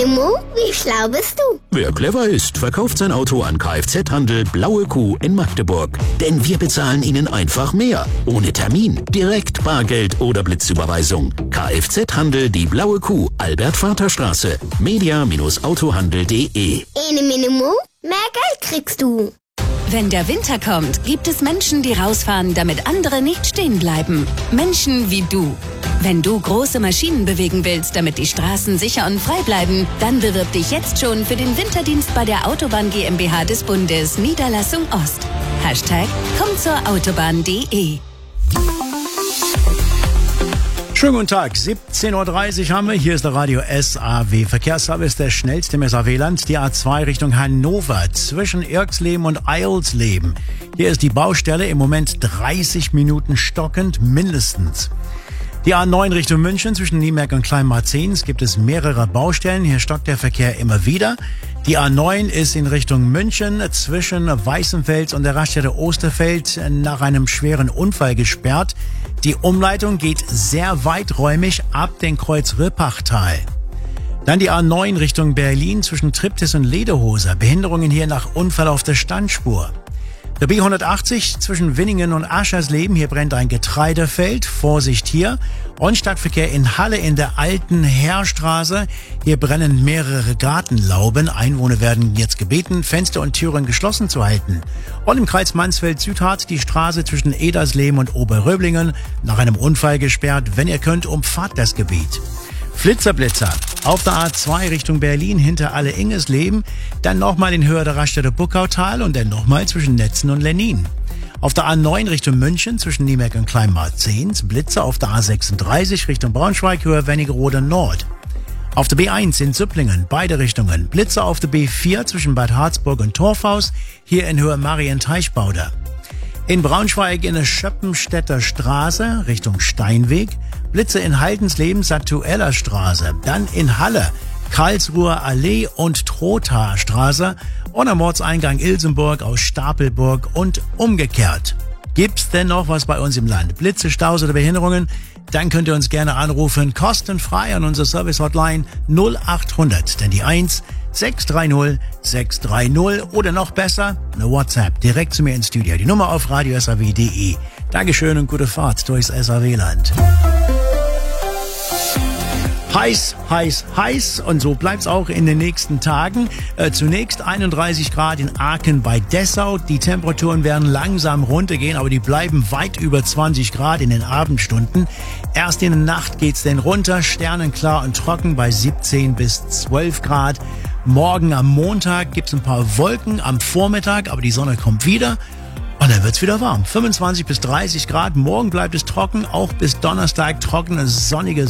Minimo, wie schlau bist du? Wer clever ist, verkauft sein Auto an Kfz-Handel Blaue Kuh in Magdeburg. Denn wir bezahlen Ihnen einfach mehr. Ohne Termin, direkt Bargeld oder Blitzüberweisung. Kfz-Handel die Blaue Kuh, Albert-Vater-Straße. media-autohandel.de. Minimo, mehr Geld kriegst du. Wenn der Winter kommt, gibt es Menschen, die rausfahren, damit andere nicht stehen bleiben. Menschen wie du. Wenn du große Maschinen bewegen willst, damit die Straßen sicher und frei bleiben, dann bewirb dich jetzt schon für den Winterdienst bei der Autobahn GmbH des Bundes, Niederlassung Ost. #kommtzourautobahn.de. Schönen guten Tag, 17.30 Uhr haben wir. Hier ist der Radio SAW. Verkehrsservice der schnellste im SAW-Land. Die A2 Richtung Hannover zwischen Irksleben und Eilsleben. Hier ist die Baustelle im Moment 30 Minuten stockend mindestens. Die A9 Richtung München zwischen Niemerk und Kleinmarzens gibt es mehrere Baustellen. Hier stockt der Verkehr immer wieder. Die A9 ist in Richtung München zwischen Weißenfels und der Raststätte Osterfeld nach einem schweren Unfall gesperrt. Die Umleitung geht sehr weiträumig ab dem Kreuz Rippachtal. Dann die A9 Richtung Berlin zwischen Triptis und Lederhoser. Behinderungen hier nach Unfall auf der Standspur. Der B180 zwischen Winningen und Aschersleben. Hier brennt ein Getreidefeld. Vorsicht hier. Und Stadtverkehr in Halle in der alten Heerstraße. Hier brennen mehrere Gartenlauben. Einwohner werden jetzt gebeten, Fenster und Türen geschlossen zu halten. Und im Kreis Mansfeld-Südharz die Straße zwischen Edersleben und Oberröblingen nach einem Unfall gesperrt. Wenn ihr könnt, umfahrt das Gebiet. Flitzer auf der A2 Richtung Berlin hinter Alle-Ingesleben, dann nochmal in Höhe der Raststätte Buckautal und dann nochmal zwischen Netzen und Lennin. Auf der A9 Richtung München zwischen Niemerk und Kleinmarzens, Blitzer auf der A36 Richtung Braunschweig, Höhe Wernigerode Nord. Auf der B1 in Züpplingen, beide Richtungen, Blitzer auf der B4 zwischen Bad Harzburg und Torfhaus, hier in Höhe Marienteichbauder. In Braunschweig in der Schöppenstädter Straße Richtung Steinweg, Blitze in Haldensleben, Satueller Straße, dann in Halle, Karlsruher Allee und Trothaer Straße und am Ortseingang Ilsenburg aus Stapelburg und umgekehrt. Gibt's denn noch was bei uns im Land? Blitze, Staus oder Behinderungen? Dann könnt ihr uns gerne anrufen, kostenfrei an unsere Service-Hotline 0800, denn die 1 630 630 oder noch besser, eine WhatsApp direkt zu mir ins Studio. Die Nummer auf radiosaw.de. Dankeschön und gute Fahrt durchs SAW-Land. Heiß, heiß, heiß und so bleibt's auch in den nächsten Tagen. Zunächst 31 Grad in Aachen bei Dessau. Die Temperaturen werden langsam runtergehen, aber die bleiben weit über 20 Grad in den Abendstunden. Erst in der Nacht geht's dann runter, sternenklar und trocken bei 17 bis 12 Grad. Morgen am Montag gibt's ein paar Wolken am Vormittag, aber die Sonne kommt wieder. Und dann wird's wieder warm. 25 bis 30 Grad. Morgen bleibt es trocken, auch bis Donnerstag trocken, sonnige